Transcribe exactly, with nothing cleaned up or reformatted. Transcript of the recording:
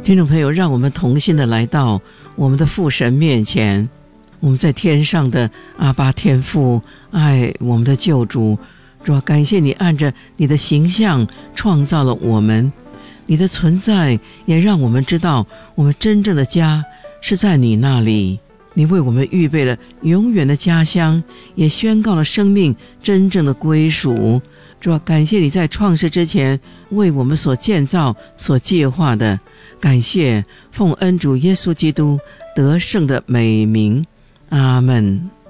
听众朋友，让我们同心的来到我们的父神面前，我们在天上的阿爸天父，爱我们的救主。主啊，感谢你按着你的形象创造了我们，你的存在也让我们知道我们真正的家是在你那里。你为我们预备了永远的家乡，也宣告了生命真正的归属。主啊，感谢你在创世之前为我们所建造所计划的，感谢奉恩主耶稣基督得胜的美名，阿们。